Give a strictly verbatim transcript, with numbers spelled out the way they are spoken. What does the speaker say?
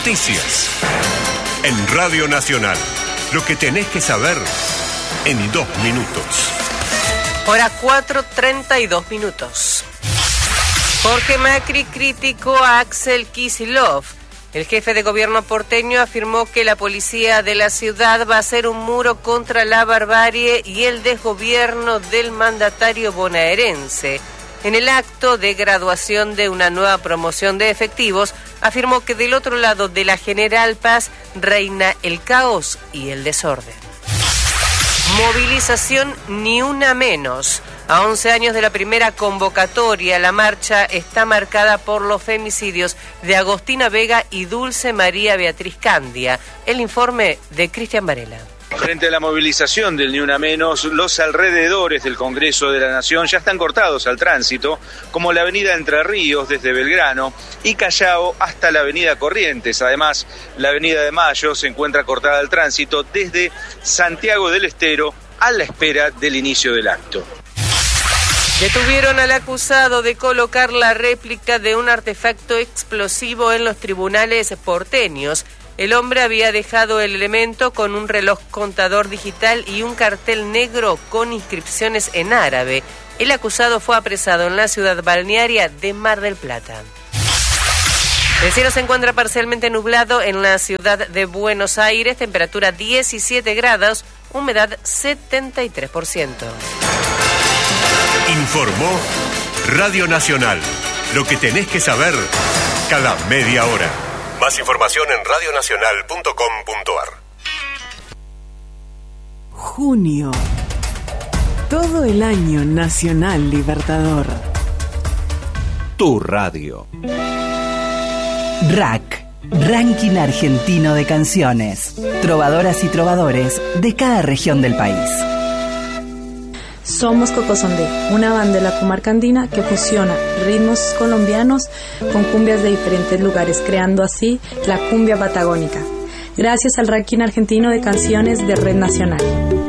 Noticias. En Radio Nacional. Lo que tenés que saber en dos minutos. Hora cuatro, treinta y dos minutos. Jorge Macri criticó a Axel Kicillof. El jefe de gobierno porteño afirmó que la policía de la ciudad va a ser un muro contra la barbarie y el desgobierno del mandatario bonaerense. En el acto de graduación de una nueva promoción de efectivos, afirmó que del otro lado de la General Paz reina el caos y el desorden. Movilización ni una menos. A once años de la primera convocatoria, la marcha está marcada por los femicidios de Agostina Vega y Dulce María Beatriz Candia. El informe de Cristian Varela. Frente a la movilización del Ni Una Menos, los alrededores del Congreso de la Nación ya están cortados al tránsito, como la avenida Entre Ríos desde Belgrano y Callao hasta la avenida Corrientes. Además, la avenida de Mayo se encuentra cortada al tránsito desde Santiago del Estero a la espera del inicio del acto. Detuvieron al acusado de colocar la réplica de un artefacto explosivo en los tribunales porteños. El hombre había dejado el elemento con un reloj contador digital y un cartel negro con inscripciones en árabe. El acusado fue apresado en la ciudad balnearia de Mar del Plata. El cielo se encuentra parcialmente nublado en la ciudad de Buenos Aires, temperatura diecisiete grados, humedad setenta y tres por ciento. Informó Radio Nacional. Lo que tenés que saber cada media hora. Más información en radio nacional punto com punto a r. Junio. Todo el año Nacional Libertador. Tu radio. R A C, Ranking Argentino de Canciones. Trovadoras y trovadores de cada región del país. Somos Cocosondé, una banda de la comarca andina que fusiona ritmos colombianos con cumbias de diferentes lugares, creando así la cumbia patagónica. Gracias al ranking argentino de canciones de Red Nacional.